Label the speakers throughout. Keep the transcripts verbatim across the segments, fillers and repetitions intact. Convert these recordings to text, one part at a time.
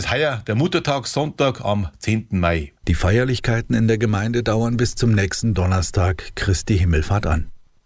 Speaker 1: Heuer der Muttertag, Sonntag am zehnten Mai.
Speaker 2: Die Feierlichkeiten in der Gemeinde dauern bis zum nächsten Donnerstag Christi Himmelfahrt an.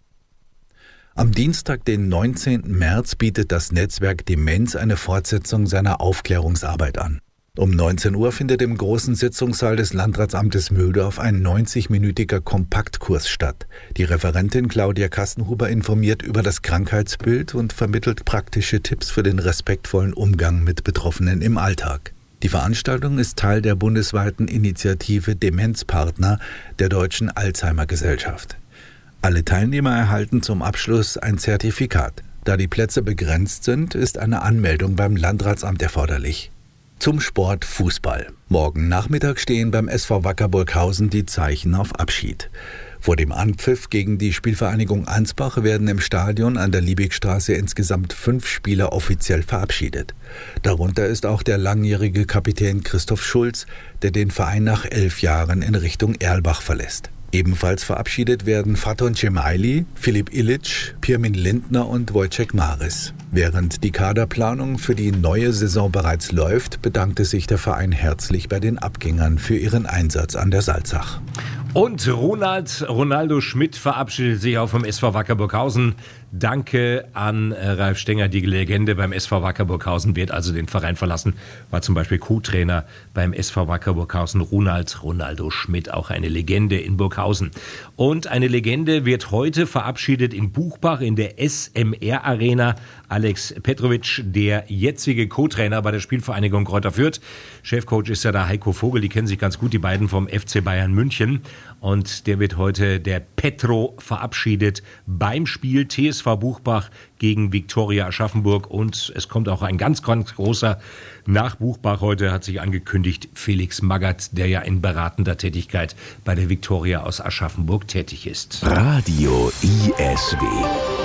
Speaker 2: Am Dienstag, den neunzehnten März, bietet das Netzwerk Demenz eine Fortsetzung seiner Aufklärungsarbeit an. Um neunzehn Uhr findet im großen Sitzungssaal des Landratsamtes Mühldorf ein neunzig-minütiger Kompaktkurs statt. Die Referentin Claudia Kassenhuber informiert über das Krankheitsbild und vermittelt praktische Tipps für den respektvollen Umgang mit Betroffenen im Alltag. Die Veranstaltung ist Teil der bundesweiten Initiative Demenzpartner der Deutschen Alzheimer-Gesellschaft. Alle Teilnehmer erhalten zum Abschluss ein Zertifikat. Da die Plätze begrenzt sind, ist eine Anmeldung beim Landratsamt erforderlich. Zum Sport Fußball. Morgen Nachmittag stehen beim S V Wacker Burghausen die Zeichen auf Abschied. Vor dem Anpfiff gegen die Spielvereinigung Ansbach werden im Stadion an der Liebigstraße insgesamt fünf Spieler offiziell verabschiedet. Darunter ist auch der langjährige Kapitän Christoph Schulz, der den Verein nach elf Jahren in Richtung Erlbach verlässt. Ebenfalls verabschiedet werden Faton Cemaili, Philipp Ilitsch, Pirmin Lindner und Wojciech Maris. Während die Kaderplanung für die neue Saison bereits läuft, bedankte sich der Verein herzlich bei den Abgängern für ihren Einsatz an der Salzach.
Speaker 3: Und Ronald Ronaldo Schmidt verabschiedet sich auch vom S V Wacker Burghausen. Danke an Ralf Stenger, die Legende beim S V Wacker Burghausen, wird also den Verein verlassen. War zum Beispiel Co-Trainer beim S V Wacker Burghausen. Ronald Ronaldo Schmidt, auch eine Legende in Burghausen. Und eine Legende wird heute verabschiedet in Buchbach in der S M R Arena. Alex Petrovic, der jetzige Co-Trainer bei der Spielvereinigung Kräuter Fürth. Chefcoach ist ja da Heiko Vogel, die kennen sich ganz gut, die beiden vom F C Bayern München. Und der wird heute, der Petro, verabschiedet beim Spiel T S V Buchbach gegen Viktoria Aschaffenburg. Und es kommt auch ein ganz, ganz großer nach Buchbach heute, hat sich angekündigt, Felix Magath, der ja in beratender Tätigkeit bei der Viktoria aus Aschaffenburg tätig ist.
Speaker 4: Radio I S W.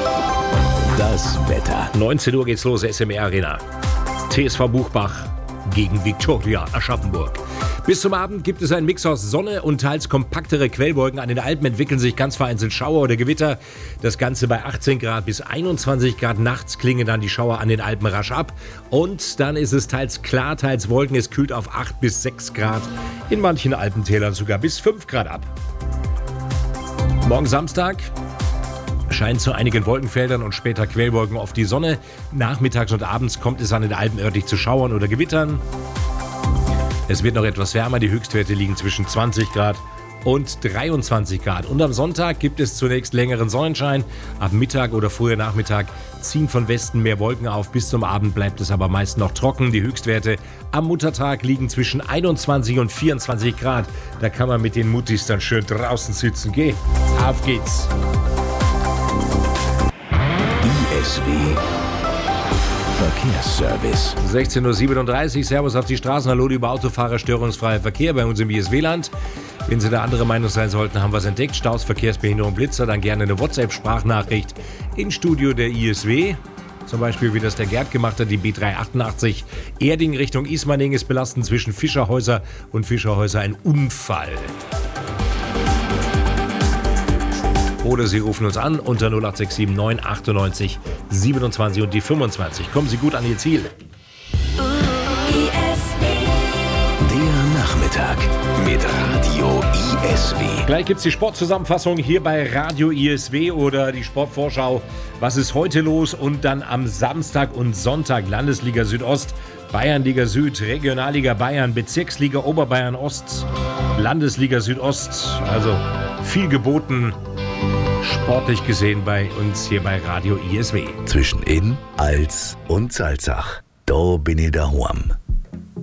Speaker 4: Das Wetter.
Speaker 3: neunzehn Uhr geht's los, S M R Arena. T S V Buchbach gegen Viktoria Aschaffenburg. Bis zum Abend gibt es einen Mix aus Sonne und teils kompaktere Quellwolken. An den Alpen entwickeln sich ganz vereinzelt Schauer oder Gewitter. Das Ganze bei achtzehn Grad bis einundzwanzig Grad. Nachts klingen dann die Schauer an den Alpen rasch ab. Und dann ist es teils klar, teils Wolken. Es kühlt auf acht bis sechs Grad. In manchen Alpentälern sogar bis fünf Grad ab. Morgen Samstag scheint zu einigen Wolkenfeldern und später Quellwolken auf die Sonne. Nachmittags und abends kommt es an den Alpen örtlich zu Schauern oder Gewittern. Es wird noch etwas wärmer, die Höchstwerte liegen zwischen zwanzig Grad und dreiundzwanzig Grad. Und am Sonntag gibt es zunächst längeren Sonnenschein. Ab Mittag oder früher Nachmittag ziehen von Westen mehr Wolken auf. Bis zum Abend bleibt es aber meist noch trocken. Die Höchstwerte am Muttertag liegen zwischen einundzwanzig und vierundzwanzig Grad. Da kann man mit den Muttis dann schön draußen sitzen. Geh, auf geht's.
Speaker 4: I S W Verkehrsservice.
Speaker 3: sechzehn Uhr siebenunddreißig, Servus auf die Straßen. Hallo, lieber Autofahrer, störungsfreier Verkehr bei uns im I S W-Land. Wenn Sie der andere Meinung sein sollten, haben wir es entdeckt. Staus, Verkehrsbehinderung, Blitzer, dann gerne eine WhatsApp-Sprachnachricht ins Studio der I S W. Zum Beispiel, wie das der Gerd gemacht hat, die B dreihundertachtundachtzig. Erding Richtung Ismaning ist belastend zwischen Fischerhäuser und Fischerhäuser ein Unfall. Oder Sie rufen uns an unter null acht sechs sieben neun achtundneunzig siebenundzwanzig und die fünfundzwanzig. Kommen Sie gut an Ihr Ziel.
Speaker 4: Der Nachmittag mit Radio I S W.
Speaker 3: Gleich gibt es die Sportzusammenfassung hier bei Radio I S W oder die Sportvorschau. Was ist heute los? Und dann am Samstag und Sonntag Landesliga Südost, Bayernliga Süd, Regionalliga Bayern, Bezirksliga Oberbayern Ost, Landesliga Südost. Also viel geboten. Sportlich gesehen bei uns hier bei Radio I S W.
Speaker 2: Zwischen Inn, Als und Salzach. Da bin ich daheim.